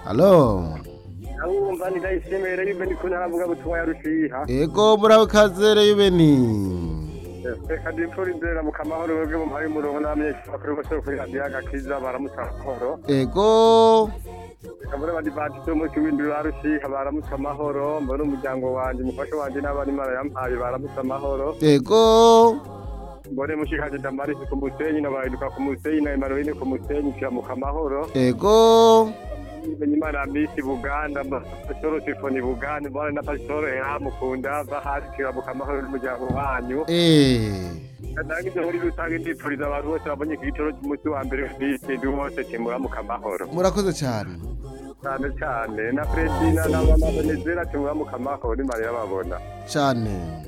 Halo. Ndabumva ndayishimira yuko ndi kuntaravuga butumwa ya Rushiha. Ego muraho kazere yubeni. Reka ndipfurizera mu kamahoro webwe mu mpari murongo n'abamenyesha bakuru bose kuri radiyo agakiza baramutse amahoro. Ego. Reka mbone badivantiste umunsi w'indwi wa Rushiha baramutse amahoro, mbone umuryango wanje umufasha wanje n'abana Imana yampaye baramutse amahoro. Ego. Mbone mushikaje Damarisi ku Musenyi n'abahinduka ku Musenyi na Emanueline ku Musenyi kira mu kamahoro. Ego. Imana misi Buganda Pastor Sifoni Buganda mbone na Pastor Mukunda bahashikira mu kamahoro n'umuryango wanyu. Ndangije muri rusange ndipfuriza abantu bose babonye igitoro cy'umunsi wa mbere w'isi wose kimura mu kamahoro. Murakoze cyane. Cyane na Fredina na Mama Benezera kimura mu kamahoro ni Maria babona. Cyane.